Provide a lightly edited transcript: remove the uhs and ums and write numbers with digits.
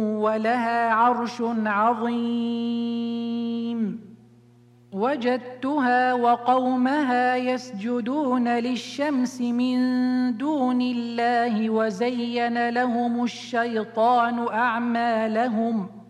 ولها عرش عظيم. وجدتها وقومها يسجدون للشمس من دون الله وزين لهم الشيطان أعمالهم